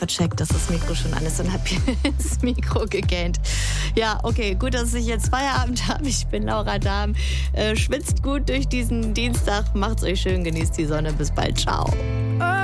vercheckt, dass das Mikro schon an ist und habe ins Mikro gegähnt. Ja, okay, gut, dass ich jetzt Feierabend habe. Ich bin Laura Dahm. Schwitzt gut durch diesen Dienstag. Macht's euch schön, genießt die Sonne. Bis bald. Ciao.